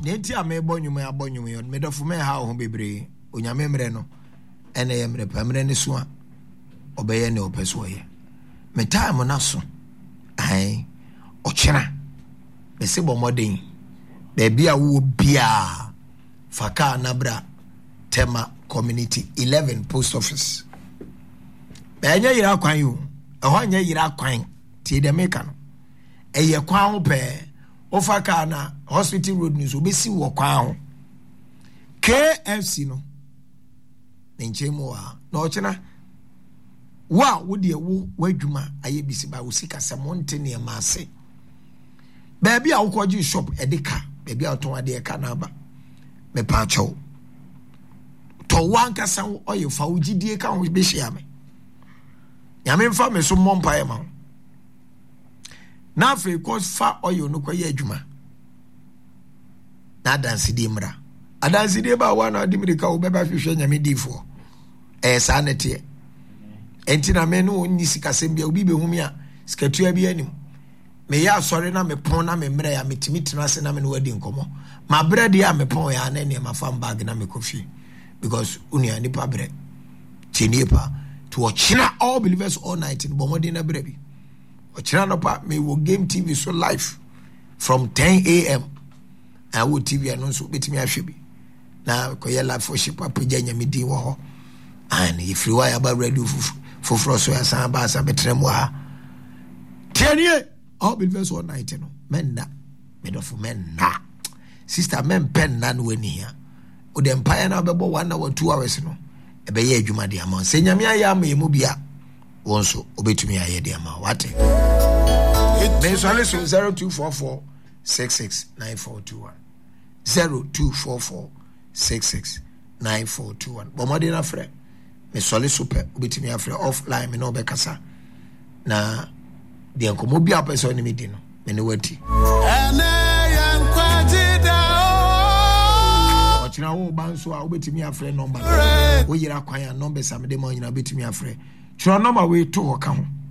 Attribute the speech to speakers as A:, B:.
A: nenti amebo nyume abonyume yon medofo me ha ho bebre onyame mre no ene ye mre pamre ne so a obeye ne opeso ye me time na so ai ochena me se bo modern be bia wo bia faka nabra tema community 11 post office be anya yira kwan yo ho anya yira kwan ti de meka no eye kwan ho pe ofaka na hospital road ni so be si wo kwan ho KFC no nenchemu wa na ochena wa wo de wo wadwuma aye bisi ba wo sika samonte ne ma ase baabi a wo kwaji shop edika baabi a to ade ka na ba me pa cho to wanka san oye fa wo gidie ka ho be hia me nyame mfa me so mompa e ma na fe ko fa oye no kwaye adwuma na dance di mra adanse di ba wa na adimrika wo beba hwehwe nyame difo sanete entina me no nyi sikasem bia obi behumi a sikatua bi anim me ya asore na me pon na me mre ya metimi tenase na me no wadi nkomo ma bread ya me pon ya na ne ma fam bag na me coffee because unia nipa bre tiniepa to ochina all believers all night in bomodi na bre bi ochina no pa me wo game TV so live from 10 a.m. I wo TV anonso betimi ahwe bi na ko ye live worship apagya nyame din wo ho and if you are about ready for so ya san ba sa betrem wa tianie all believers all night no men na medofo men na sister men pen na no ani ya o de empire na bebo 1 hour 2 hours no e be ye adwuma de ama se nyame aya ama emu bia wonso obetumi aye de ama wate me so ale so 0244 669421 0244 669421 bomode na frɛ me sole super obetimi afrɛ offline me no be kasa na de nkomo bia pese oni medi no me ne wati ene yankwadida o ochina wo banso a obetimi afrɛ number wo yira kwan ya number samede ma nyina obetimi afrɛ tro number we to ho ka ho